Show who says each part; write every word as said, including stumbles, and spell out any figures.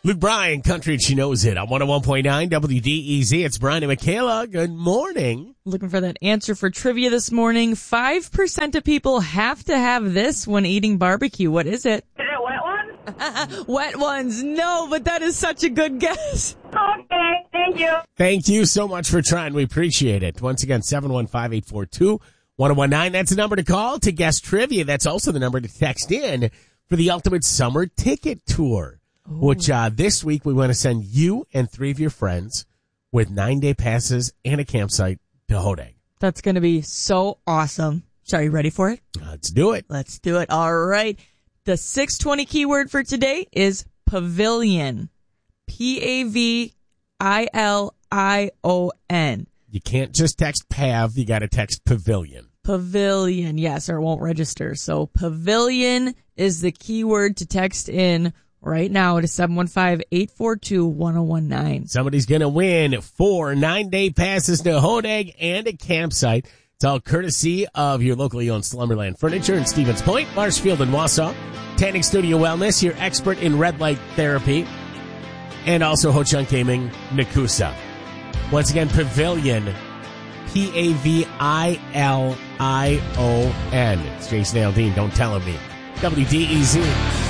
Speaker 1: Luke Bryan, Country and She Knows It on one oh one point nine W D E Z. It's Brian and Michaela. Good morning.
Speaker 2: Looking for that answer for trivia this morning. five percent of people have to have this when eating barbecue. What is it?
Speaker 3: Is it wet one?
Speaker 2: Wet ones. No, but that is such a good guess.
Speaker 3: Okay, thank you.
Speaker 1: Thank you so much for trying. We appreciate it. Once again, seven one five, eight four two, one oh one nine. That's the number to call to guess trivia. That's also the number to text in for the Ultimate Summer Ticket Tour. Ooh. Which uh, this week we want to send you and three of your friends with nine-day passes and a campsite to Hodag.
Speaker 2: That's going to be so awesome. So are you ready for it?
Speaker 1: Let's do it.
Speaker 2: Let's do it. All right. The six twenty keyword for today is pavilion. P A V I L I O N.
Speaker 1: You can't just text Pav. You got to text pavilion.
Speaker 2: Pavilion. Yes, or it won't register. So pavilion is the keyword to text in right now to seven one five, eight four two, one oh one nine.
Speaker 1: Somebody's going to win four nine-day passes to Hodag and a campsite. It's all courtesy of your locally owned Slumberland Furniture in Stevens Point, Marshfield, and Wausau. Tanning Studio Wellness, your expert in red light therapy. And also Ho Chunk Gaming, Nakusa. Once again, Pavilion, P A V I L I O N. It's Jason Aldean. Don't tell him me. W D E Z.